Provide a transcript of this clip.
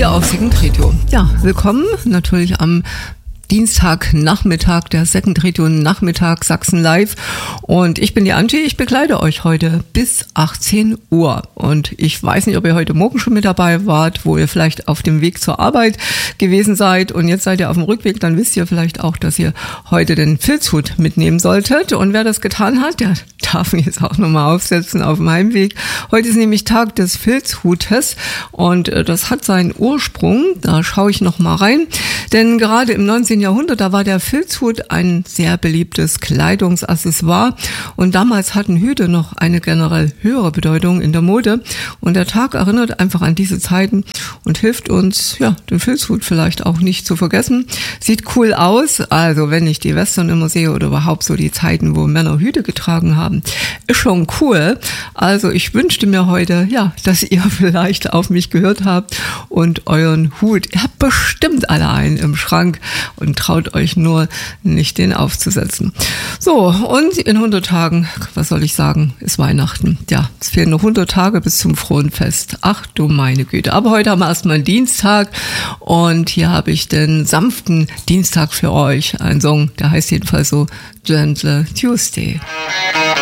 hier auf Second Radio. Ja, willkommen natürlich am Dienstagnachmittag, der Second Radio Nachmittag Sachsen Live. Und ich bin die Antje, ich begleite euch heute bis 18 Uhr. Und ich weiß nicht, ob ihr heute Morgen schon mit dabei wart, wo ihr vielleicht auf dem Weg zur Arbeit gewesen seid und jetzt seid ihr auf dem Rückweg, dann wisst ihr vielleicht auch, dass ihr heute den Filzhut mitnehmen solltet. Und wer das getan hat, der darf ihn jetzt auch nochmal aufsetzen auf dem Heimweg. Heute ist nämlich Tag des Filzhutes und das hat seinen Ursprung, da schaue ich nochmal rein, denn gerade im 19. Jahrhundert, da war der Filzhut ein sehr beliebtes Kleidungsaccessoire und damals hatten Hüte noch eine generell höhere Bedeutung in der Mode und der Tag erinnert einfach an diese Zeiten und hilft uns, ja, den Filzhut vielleicht auch nicht zu vergessen. Sieht cool aus, also wenn ich die Western immer sehe oder überhaupt so die Zeiten, wo Männer Hüte getragen haben, ist schon cool. Also ich wünschte mir heute, ja, dass ihr vielleicht auf mich gehört habt und euren Hut, ihr habt bestimmt alle einen im Schrank und traut euch nur nicht, den aufzusetzen. So, und in 100 Tagen, was soll ich sagen, ist Weihnachten. Ja, es fehlen noch 100 Tage bis zum Frohenfest. Ach du meine Güte. Aber heute haben wir erstmal einen Dienstag und hier habe ich den sanften Dienstag für euch. Ein Song, der heißt jedenfalls so Gentle Tuesday.